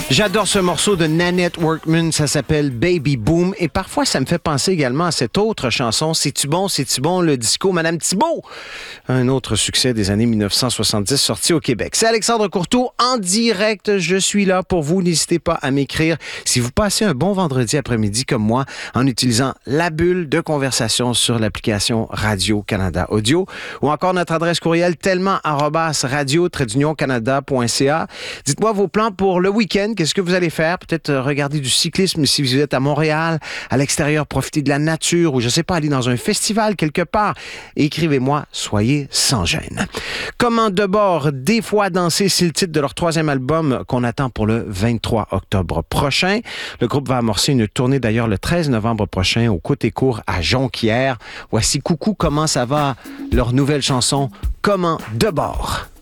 J'adore ce morceau de Nanette Workman, ça s'appelle Baby Boom et parfois ça me fait penser également à cette autre chanson, C'est-tu bon, le disco Madame Thibault, un autre succès des années 1970 sorti au Québec. C'est Alexandre Courteau en direct, je suis là pour vous, n'hésitez pas à m'écrire si vous passez un bon vendredi après-midi comme moi en utilisant la bulle de conversation sur l'application Radio-Canada Audio ou encore notre adresse courriel tellement@radio-canada.ca. Dites-moi vos plans pour le week-end. Qu'est-ce que vous allez faire? Peut-être regarder du cyclisme si vous êtes à Montréal, à l'extérieur, profiter de la nature ou, je ne sais pas, aller dans un festival quelque part. Écrivez-moi, soyez sans gêne. Comment de bord, des fois danser, c'est le titre de leur 3e album qu'on attend pour le 23 octobre prochain. Le groupe va amorcer une tournée d'ailleurs le 13 novembre prochain au Côté-Court à Jonquière. Voici Coucou, comment ça va? Leur nouvelle chanson, Comment de bord.